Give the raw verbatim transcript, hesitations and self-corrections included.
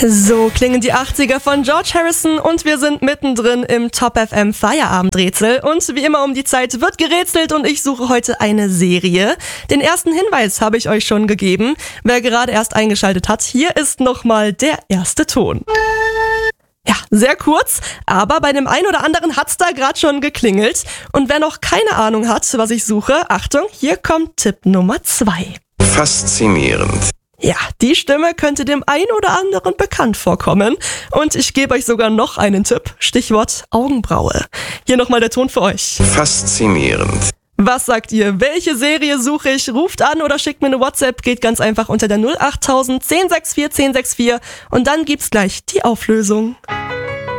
So klingen die achtziger von George Harrison und wir sind mittendrin im Top F M Feierabendrätsel und wie immer um die Zeit wird gerätselt und ich suche heute eine Serie. Den ersten Hinweis habe ich euch schon gegeben. Wer gerade erst eingeschaltet hat, hier ist nochmal der erste Ton. Ja, sehr kurz, aber bei dem einen oder anderen hat's da gerade schon geklingelt. Und wer noch keine Ahnung hat, was ich suche, Achtung, hier kommt Tipp Nummer zwei. Faszinierend. Ja, die Stimme könnte dem einen oder anderen bekannt vorkommen. Und ich gebe euch sogar noch einen Tipp. Stichwort Augenbraue. Hier nochmal der Ton für euch. Faszinierend. Was sagt ihr? Welche Serie suche ich? Ruft an oder schickt mir eine WhatsApp. Geht ganz einfach unter der null acht null null eins null sechs vier eins sechs vier und dann gibt's gleich die Auflösung.